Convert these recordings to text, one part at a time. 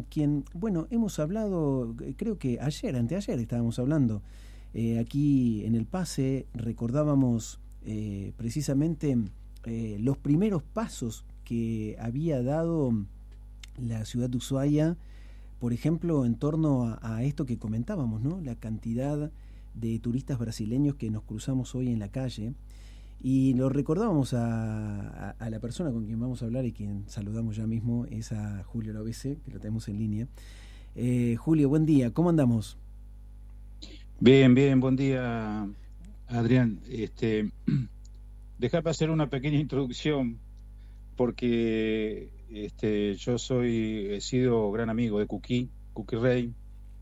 con quien, bueno, hemos hablado, creo que anteayer estábamos hablando, aquí en El Pase, recordábamos precisamente los primeros pasos que había dado la ciudad de Ushuaia, por ejemplo, en torno a esto que comentábamos, ¿no? La cantidad de turistas brasileños que nos cruzamos hoy en la calle, y lo recordábamos a la persona con quien vamos a hablar y quien saludamos ya mismo, es a Julio Lovese, que lo tenemos en línea. Julio, buen día, ¿cómo andamos? Bien, buen día, Adrián. Déjame hacer una pequeña introducción, porque yo he sido gran amigo de Cuqui Rey.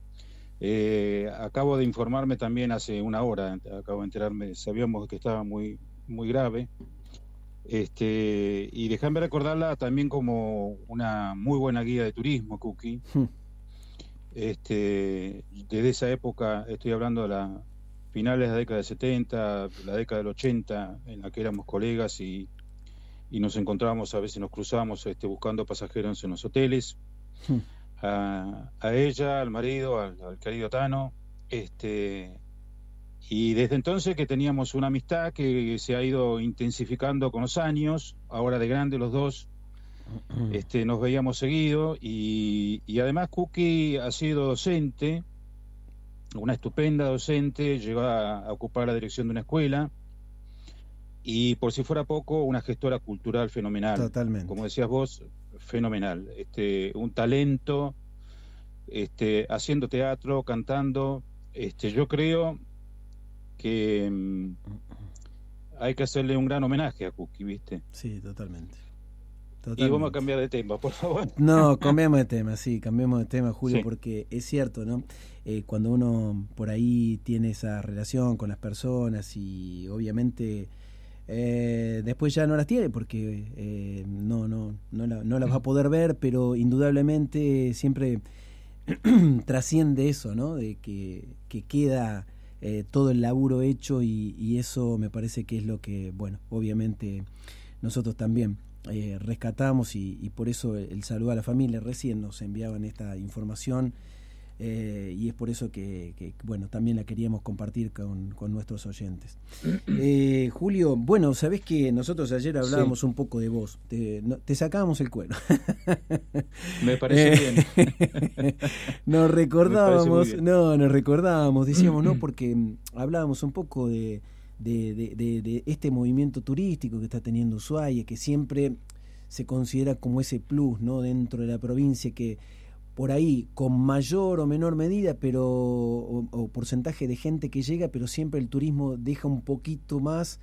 Acabo de informarme también hace una hora, acabo de enterarme, sabíamos que estaba muy grave, y déjame recordarla también como una muy buena guía de turismo, Cuqui. Desde esa época, estoy hablando de las finales de la década del 70, la década del 80, en la que éramos colegas y nos encontrábamos, a veces nos cruzábamos buscando pasajeros en los hoteles. A ella, al marido, al querido Tano, y desde entonces que teníamos una amistad que se ha ido intensificando con los años, ahora de grandes los dos. Nos veíamos seguido y además Cuqui ha sido docente, una estupenda docente, llegó a ocupar la dirección de una escuela y, por si fuera poco, una gestora cultural fenomenal. Totalmente. Como decías vos, fenomenal, un talento, haciendo teatro, cantando. Yo creo que hay que hacerle un gran homenaje a Cuqui, ¿viste? Sí, totalmente. Y vamos a cambiar de tema, por favor. No, cambiemos de tema, Julio, sí. Porque es cierto, ¿no? Cuando uno por ahí tiene esa relación con las personas y obviamente después ya no las tiene porque no las va a poder ver, pero indudablemente siempre trasciende eso, ¿no? De que queda todo el laburo hecho y eso me parece que es lo que, bueno, obviamente nosotros también rescatamos y por eso el saludo a la familia. Recién nos enviaban esta información y es por eso que bueno, también la queríamos compartir con nuestros oyentes. Julio, bueno, sabés que nosotros ayer hablábamos un poco de vos, te sacábamos el cuero. Me parece bien. Nos recordábamos, decíamos, ¿no? Porque hablábamos un poco de este movimiento turístico que está teniendo Ushuaia, que siempre se considera como ese plus, ¿no? Dentro de la provincia, que por ahí, con mayor o menor medida, pero o porcentaje de gente que llega, pero siempre el turismo deja un poquito más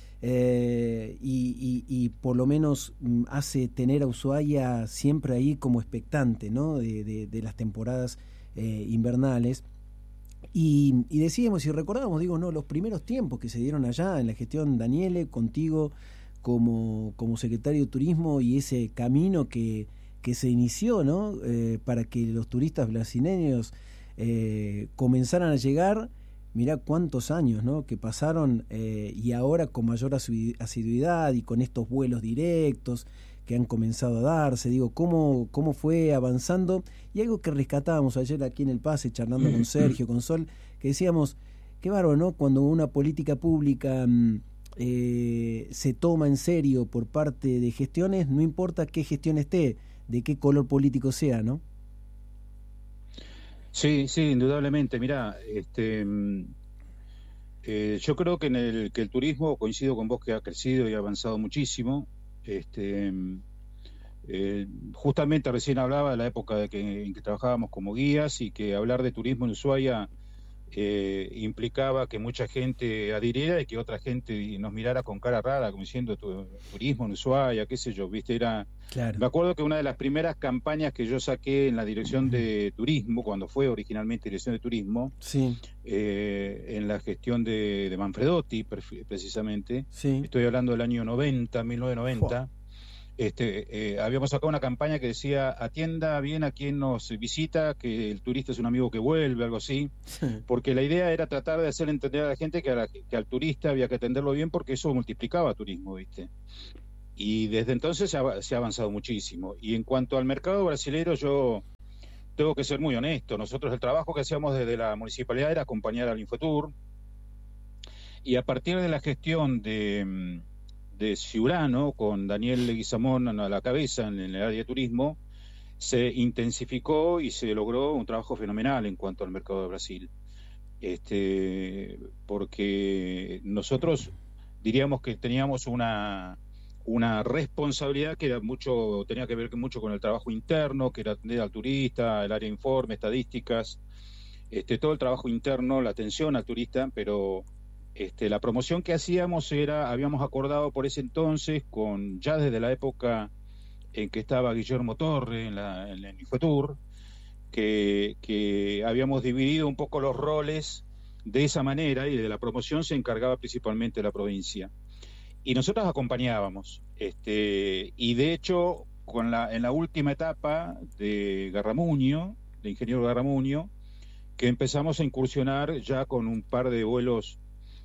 y por lo menos hace tener a Ushuaia siempre ahí como expectante, ¿no? De las temporadas invernales. Y decíamos y recordábamos, ¿no? Los primeros tiempos que se dieron allá en la gestión Daniele, contigo como secretario de Turismo, y ese camino que se inició, ¿no? Para que los turistas brasileños comenzaran a llegar. Mirá cuántos años, ¿no? Que pasaron y ahora con mayor asiduidad y con estos vuelos directos que han comenzado a darse, cómo fue avanzando. Y algo que rescatábamos ayer aquí en El Pase, charlando con Sergio, con Sol, que decíamos, qué bárbaro, ¿no? Cuando una política pública se toma en serio por parte de gestiones, no importa qué gestión esté, de qué color político sea, ¿no? Sí, indudablemente. Mirá, yo creo que que el turismo, coincido con vos, que ha crecido y ha avanzado muchísimo. Justamente recién hablaba de la época en que trabajábamos como guías, y que hablar de turismo en Ushuaia implicaba que mucha gente adhiriera y que otra gente nos mirara con cara rara, como diciendo turismo en Ushuaia, qué sé yo, ¿viste? Claro. Me acuerdo que una de las primeras campañas que yo saqué en la dirección de turismo, cuando fue originalmente dirección de turismo, sí. En la gestión de Manfredotti, precisamente, sí. Estoy hablando del año 1990, habíamos sacado una campaña que decía: atienda bien a quien nos visita, que el turista es un amigo que vuelve, algo así, porque la idea era tratar de hacer entender a la gente que al turista había que atenderlo bien, porque eso multiplicaba turismo, ¿viste? Y desde entonces se ha avanzado muchísimo. Y en cuanto al mercado brasilero, yo tengo que ser muy honesto. Nosotros el trabajo que hacíamos desde la municipalidad era acompañar al Infotour, y a partir de la gestión de Ciurano, con Daniel Leguizamón a la cabeza en el área de turismo, se intensificó y se logró un trabajo fenomenal en cuanto al mercado de Brasil. Porque nosotros diríamos que teníamos una responsabilidad que era tenía que ver mucho con el trabajo interno, que era atender al turista, el área de informe, estadísticas, todo el trabajo interno, la atención al turista, pero la promoción que hacíamos habíamos acordado por ese entonces, ya desde la época en que estaba Guillermo Torre en el Infotour, que habíamos dividido un poco los roles de esa manera, y de la promoción se encargaba principalmente la provincia. Y nosotros acompañábamos, y de hecho, en la última etapa de ingeniero Garramuño, que empezamos a incursionar ya con un par de vuelos,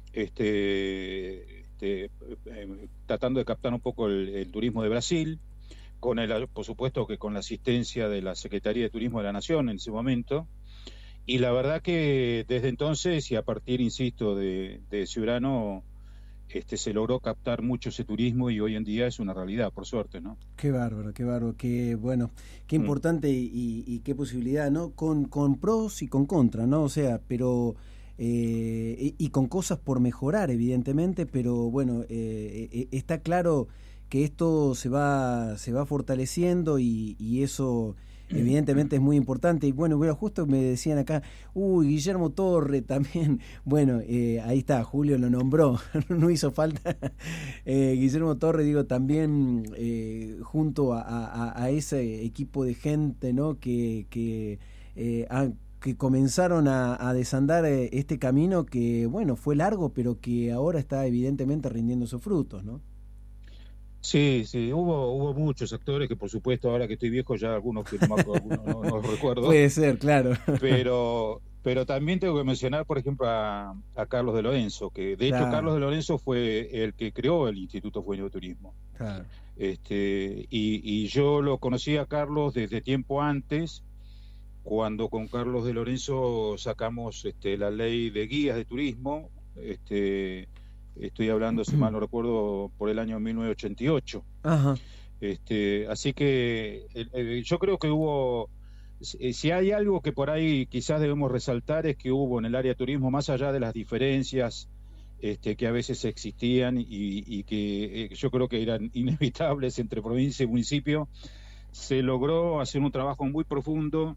tratando de captar un poco el turismo de Brasil, por supuesto que con la asistencia de la Secretaría de Turismo de la Nación en ese momento. Y la verdad que desde entonces, y a partir, insisto, de Ciurano, se logró captar mucho ese turismo, y hoy en día es una realidad, por suerte, ¿no? Qué bárbaro, qué bueno, qué importante y qué posibilidad, ¿no? Con pros y con contras, ¿no? O sea, pero y con cosas por mejorar, evidentemente, pero bueno, está claro que esto se va fortaleciendo, y eso evidentemente es muy importante. Y bueno, justo me decían acá, Guillermo Torre también, bueno, ahí está, Julio lo nombró, no hizo falta. Guillermo Torre, digo, también junto a ese equipo de gente, ¿no? que comenzaron a desandar este camino que, bueno, fue largo, pero que ahora está evidentemente rindiendo sus frutos, ¿no? Sí, hubo muchos actores que, por supuesto, ahora que estoy viejo, ya algunos que no los recuerdo. Puede ser, claro. Pero también tengo que mencionar, por ejemplo, a Carlos de Lorenzo, que de hecho Carlos de Lorenzo fue el que creó el Instituto Fueño de Turismo. Claro. Y yo lo conocí a Carlos desde tiempo antes, cuando con Carlos de Lorenzo sacamos la ley de guías de turismo. Estoy hablando, si mal no recuerdo, por el año 1988. Ajá. Así que yo creo que hubo, si hay algo que por ahí quizás debemos resaltar, es que hubo en el área de turismo, más allá de las diferencias que a veces existían y que yo creo que eran inevitables entre provincia y municipio, se logró hacer un trabajo muy profundo,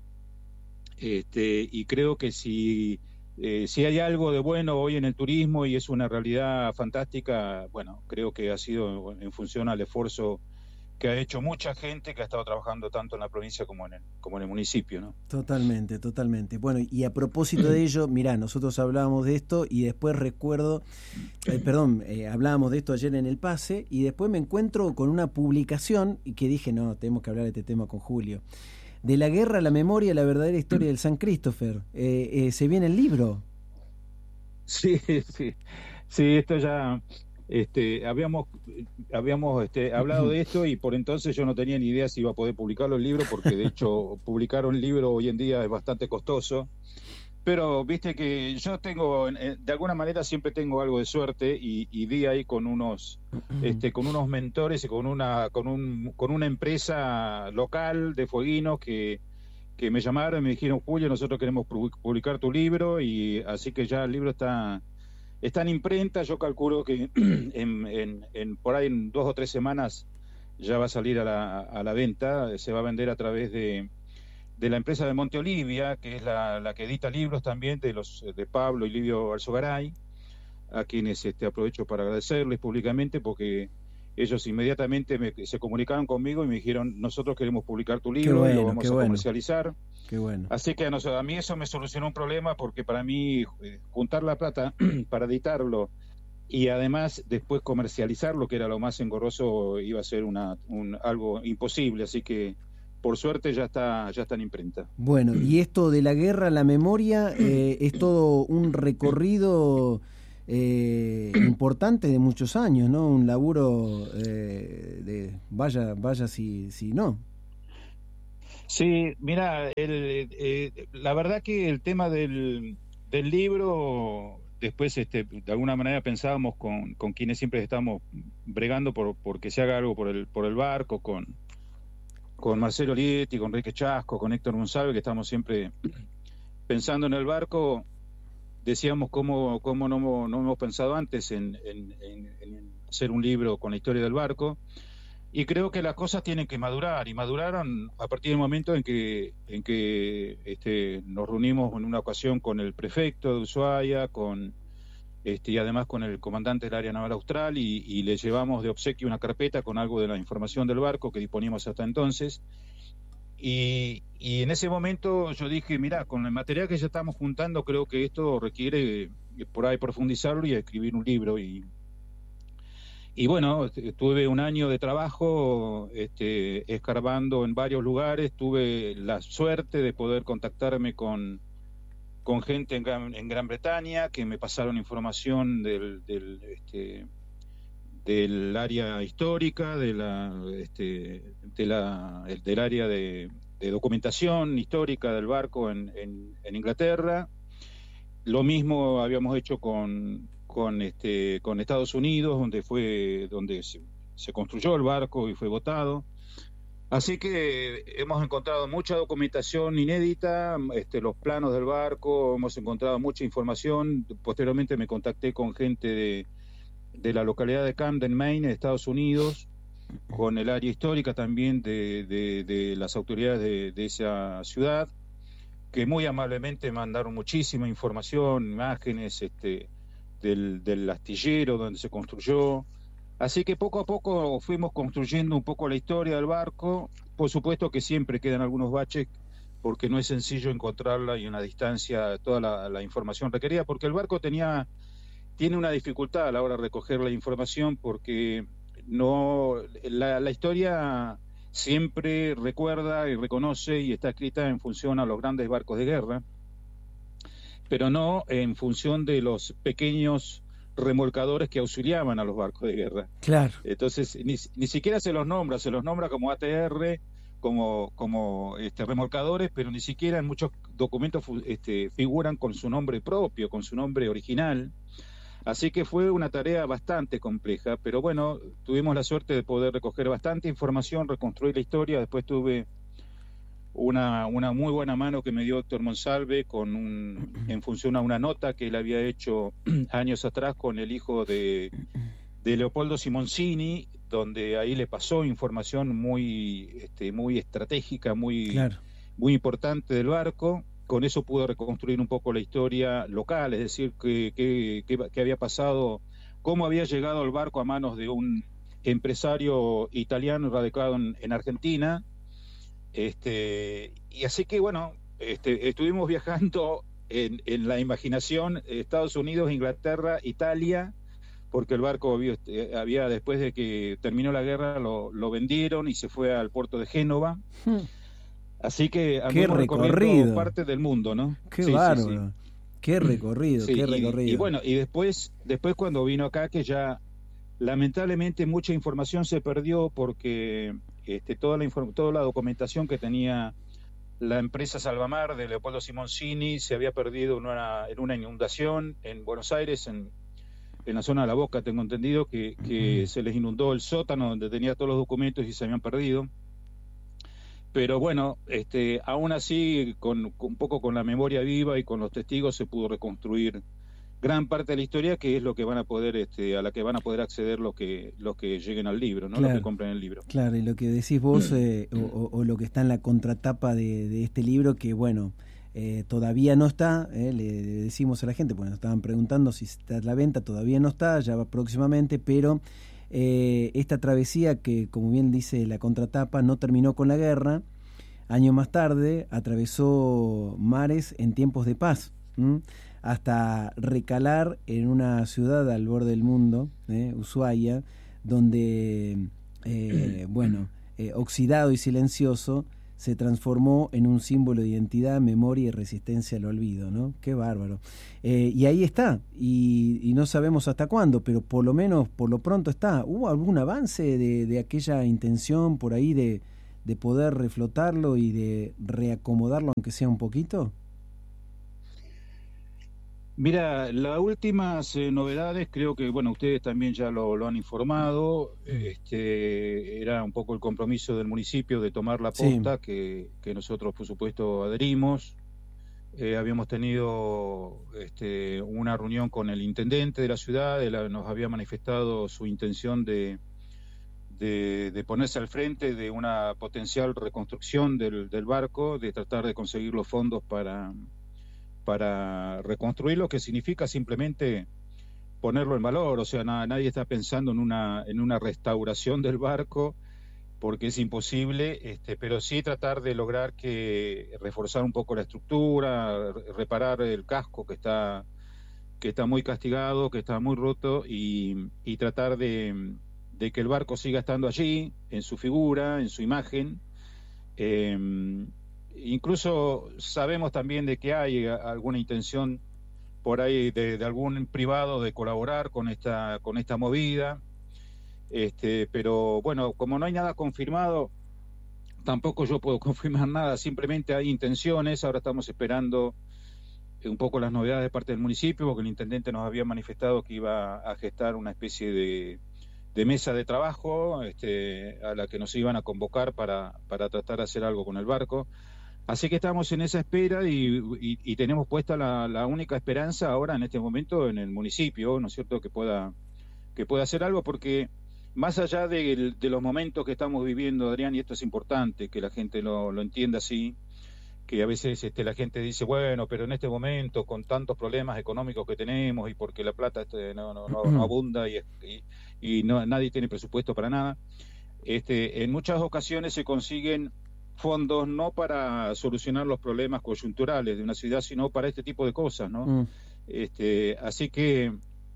y creo que si hay algo de bueno hoy en el turismo, y es una realidad fantástica, bueno, creo que ha sido en función al esfuerzo que ha hecho mucha gente que ha estado trabajando tanto en la provincia como en el municipio, ¿no? Totalmente. Bueno, y a propósito de ello, mirá, nosotros hablábamos de esto, y después recuerdo, hablábamos de esto ayer en el pase, y después me encuentro con una publicación y que dije, no, tenemos que hablar de este tema con Julio. De la guerra a la memoria, la verdadera historia del San Christopher. ¿Se viene el libro? Sí, esto ya habíamos hablado de esto, y por entonces yo no tenía ni idea si iba a poder publicarlo el libro, porque de hecho publicar un libro hoy en día es bastante costoso. Pero viste que yo tengo, de alguna manera siempre tengo algo de suerte, y di ahí con unos mentores y con una empresa local de fueguinos que me llamaron y me dijeron, Julio, nosotros queremos publicar tu libro, y así que ya el libro está en imprenta. Yo calculo que por ahí en 2 o 3 semanas ya va a salir a la venta. Se va a vender a través de la empresa de Monte Olivia, que es la que edita libros también de Pablo y Livio Alzogaray, a quienes aprovecho para agradecerles públicamente, porque ellos inmediatamente se comunicaron conmigo y me dijeron, nosotros queremos publicar tu libro, y lo vamos a comercializar. Qué bueno. Así que a mí eso me solucionó un problema, porque para mí juntar la plata para editarlo y además después comercializarlo, que era lo más engorroso, iba a ser algo imposible. Así que por suerte ya está en imprenta. Bueno, y esto de la guerra a la memoria es todo un recorrido importante de muchos años, ¿no? Un laburo vaya si no. Sí, mira, la verdad que el tema del libro, después de alguna manera pensábamos con quienes siempre estamos bregando por que se haga algo por el barco, con Marcelo Lietti, con Enrique Chasco, con Héctor Monsalve, que estamos siempre pensando en el barco. Decíamos cómo no hemos pensado antes en hacer un libro con la historia del barco. Y creo que las cosas tienen que madurar, y maduraron a partir del momento en que nos reunimos en una ocasión con el prefecto de Ushuaia, y además con el comandante del área naval austral, y le llevamos de obsequio una carpeta con algo de la información del barco que disponíamos hasta entonces. Y en ese momento yo dije, mira, con el material que ya estamos juntando, creo que esto requiere por ahí profundizarlo y escribir un libro. Y bueno, tuve un año de trabajo escarbando en varios lugares. Tuve la suerte de poder contactarme con gente en Gran Bretaña, que me pasaron información del área histórica, del área de documentación histórica del barco en Inglaterra. Lo mismo habíamos hecho con Estados Unidos, donde se construyó el barco y fue votado. Así que hemos encontrado mucha documentación inédita, los planos del barco, hemos encontrado mucha información. Posteriormente me contacté con gente de la localidad de Camden, Maine, de Estados Unidos, con el área histórica también de las autoridades de esa ciudad, que muy amablemente mandaron muchísima información, imágenes del astillero donde se construyó. Así que poco a poco fuimos construyendo un poco la historia del barco. Por supuesto que siempre quedan algunos baches, porque no es sencillo encontrarla y una distancia, toda la información requerida, porque el barco tiene una dificultad a la hora de recoger la información, porque la historia siempre recuerda y reconoce y está escrita en función a los grandes barcos de guerra, pero no en función de los pequeños remolcadores que auxiliaban a los barcos de guerra. Claro. Entonces ni siquiera se los nombra como ATR, como remolcadores, pero ni siquiera en muchos documentos figuran con su nombre propio, con su nombre original. Así que fue una tarea bastante compleja, pero bueno, tuvimos la suerte de poder recoger bastante información, reconstruir la historia. Después tuve una muy buena mano que me dio Héctor Monsalve en función a una nota que él había hecho años atrás con el hijo de Leopoldo Simoncini, donde ahí le pasó información muy estratégica, Claro. muy importante del barco. Con eso pudo reconstruir un poco la historia local, es decir, qué había pasado, cómo había llegado el barco a manos de un empresario italiano radicado en Argentina. Y así que bueno, estuvimos viajando en la imaginación, Estados Unidos, Inglaterra, Italia, porque el barco había después de que terminó la guerra lo vendieron y se fue al puerto de Génova. Así que andamos recorriendo parte del mundo, ¿no? Qué bárbaro. Sí. Qué recorrido, sí, qué recorrido. Y bueno, y después cuando vino acá, que ya lamentablemente mucha información se perdió, porque toda la documentación que tenía la empresa Salvamar de Leopoldo Simoncini se había perdido en una inundación en Buenos Aires, en la zona de La Boca, tengo entendido, que se les inundó el sótano donde tenía todos los documentos y se habían perdido. Pero bueno, aún así, un poco con la memoria viva y con los testigos, se pudo reconstruir gran parte de la historia, que es lo que van a poder, a la que van a poder acceder los que lleguen al libro, ¿no? Claro, los que compren el libro. Claro, y lo que decís vos, o lo que está en la contratapa de este libro, que bueno, todavía no está, le decimos a la gente, porque nos estaban preguntando si está a la venta, todavía no está, ya va próximamente, pero esta travesía, que como bien dice la contratapa, no terminó con la guerra. Años más tarde atravesó mares en tiempos de paz, hasta recalar en una ciudad al borde del mundo, Ushuaia, donde oxidado y silencioso, se transformó en un símbolo de identidad, memoria y resistencia al olvido, ¿no? Qué bárbaro. Y ahí está, y no sabemos hasta cuándo, pero por lo menos, por lo pronto está. ¿Hubo algún avance de aquella intención por ahí de de poder reflotarlo y de reacomodarlo, aunque sea un poquito? Mira, las últimas novedades, creo que, bueno, ustedes también ya lo han informado, era un poco el compromiso del municipio de tomar la posta, que nosotros, por supuesto, adherimos. Habíamos tenido una reunión con el intendente de la ciudad, nos había manifestado su intención de ponerse al frente de una potencial reconstrucción del barco, de tratar de conseguir los fondos para reconstruirlo, que significa simplemente ponerlo en valor. O sea, nadie está pensando en una restauración del barco, porque es imposible, pero sí tratar de lograr reforzar un poco la estructura, reparar el casco que está muy castigado, que está muy roto, y tratar de que el barco siga estando allí, en su figura, en su imagen. Incluso sabemos también de que hay alguna intención por ahí de algún privado de colaborar con esta movida, pero bueno, como no hay nada confirmado, tampoco yo puedo confirmar nada, simplemente hay intenciones. Ahora estamos esperando un poco las novedades de parte del municipio, porque el intendente nos había manifestado que iba a gestar una especie de mesa de trabajo, a la que nos iban a convocar para tratar de hacer algo con el barco. Así que estamos en esa espera y tenemos puesta la única esperanza ahora en este momento en el municipio, ¿no es cierto?, que pueda hacer algo, porque más allá de los momentos que estamos viviendo, Adrián, y esto es importante que la gente lo entienda así, que a veces la gente dice, bueno, pero en este momento, con tantos problemas económicos que tenemos y porque la plata no abunda y nadie tiene presupuesto para nada, en muchas ocasiones se consiguen fondos no para solucionar los problemas coyunturales de una ciudad, sino para este tipo de cosas, ¿no? Así que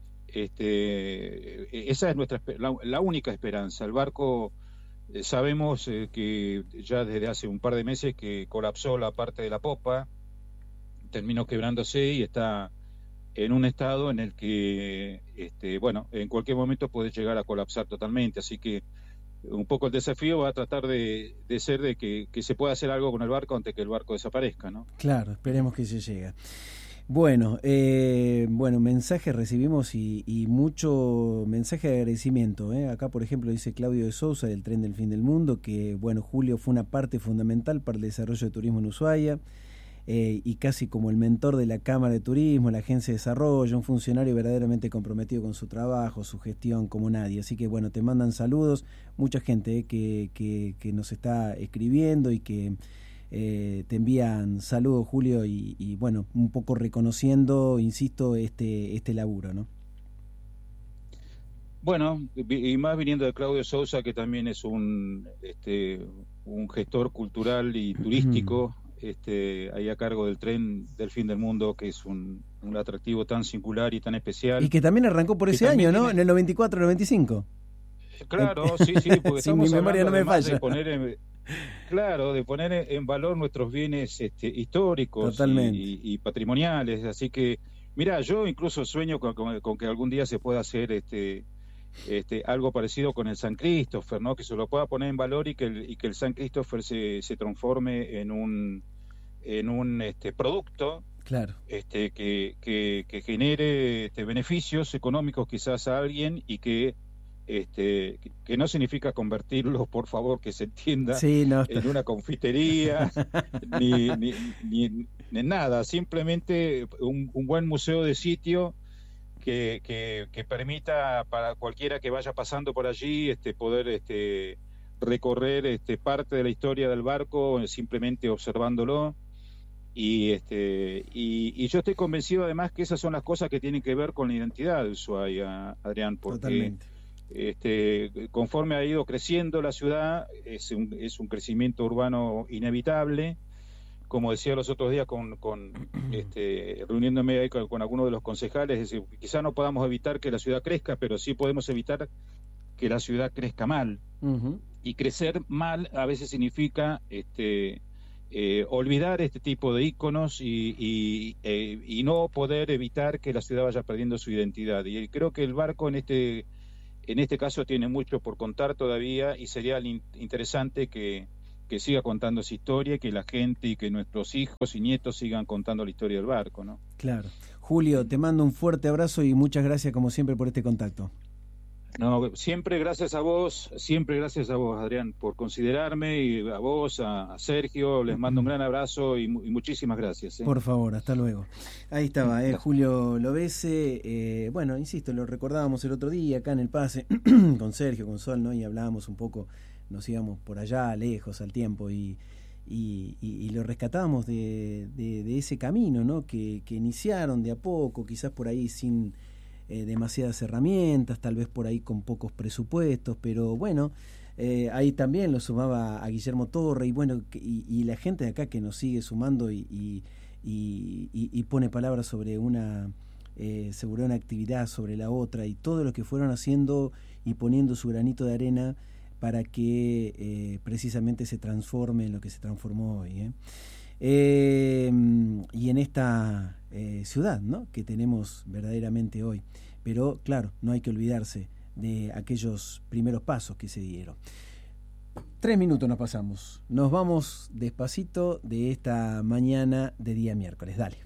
esa es la única esperanza. El barco, sabemos que ya desde hace un par de meses que colapsó la parte de la popa, terminó quebrándose y está en un estado en el que, bueno, en cualquier momento puede llegar a colapsar totalmente. Así que un poco el desafío va a tratar de ser de que se pueda hacer algo con el barco antes que el barco desaparezca, ¿no? Claro, esperemos que se llegue. Bueno, mensajes recibimos y mucho mensaje de agradecimiento. Acá, por ejemplo, dice Claudio de Sousa del Tren del Fin del Mundo que, bueno, Julio fue una parte fundamental para el desarrollo de turismo en Ushuaia, y casi como el mentor de la Cámara de Turismo, la Agencia de Desarrollo, un funcionario verdaderamente comprometido con su trabajo, su gestión como nadie. Así que, bueno, te mandan saludos, mucha gente que nos está escribiendo y que te envían saludos, Julio, y bueno, un poco reconociendo, insisto, este laburo, ¿no? Bueno, y más viniendo de Claudio Sousa, que también es un gestor cultural y turístico, ahí a cargo del Tren del Fin del Mundo, que es un atractivo tan singular y tan especial. Y que también arrancó por ese año, ¿no? En el 94-95. Claro, sí, porque si mi memoria no me falla. De poner en valor nuestros bienes históricos y patrimoniales. Así que, mira, yo incluso sueño con que algún día se pueda hacer algo parecido con el San Christopher, ¿no? Que se lo pueda poner en valor y que el San Christopher se transforme en un producto, claro, que genere beneficios económicos quizás a alguien, y que no significa convertirlo, por favor, que se entienda, en una confitería ni nada, simplemente un buen museo de sitio que permita para cualquiera que vaya pasando por allí poder recorrer parte de la historia del barco simplemente observándolo. Y yo estoy convencido además que esas son las cosas que tienen que ver con la identidad de Ushuaia, Adrián, porque totalmente. Conforme ha ido creciendo la ciudad, es un crecimiento urbano inevitable. Como decía los otros días reuniéndome ahí con algunos de los concejales, es decir, quizá no podamos evitar que la ciudad crezca, pero sí podemos evitar que la ciudad crezca mal. Uh-huh. Y crecer mal a veces significa olvidar este tipo de íconos y no poder evitar que la ciudad vaya perdiendo su identidad. Y creo que el barco en este caso tiene mucho por contar todavía, y sería interesante que que siga contando esa historia, que la gente y que nuestros hijos y nietos sigan contando la historia del barco, ¿no? Claro. Julio, te mando un fuerte abrazo y muchas gracias como siempre por este contacto. No, siempre gracias a vos, Adrián, por considerarme, y a vos, a Sergio, les mando un gran abrazo y muchísimas gracias. Por favor, hasta luego. Ahí estaba, Julio Lovese. Bueno, insisto, lo recordábamos el otro día acá en el pase con Sergio, con Sol, ¿no? Y hablábamos un poco, nos íbamos por allá, lejos, al tiempo, y lo rescatábamos de ese camino, ¿no? Que iniciaron de a poco, quizás por ahí sin demasiadas herramientas, tal vez por ahí con pocos presupuestos, pero bueno, ahí también lo sumaba a Guillermo Torre, y bueno, y la gente de acá que nos sigue sumando y pone palabras sobre una actividad, sobre la otra, y todo lo que fueron haciendo y poniendo su granito de arena para que precisamente se transforme en lo que se transformó hoy, y en esta ciudad, ¿no?, que tenemos verdaderamente hoy. Pero claro, no hay que olvidarse de aquellos primeros pasos que se dieron. 3 minutos nos pasamos. Nos vamos despacito de esta mañana de día miércoles. Dale.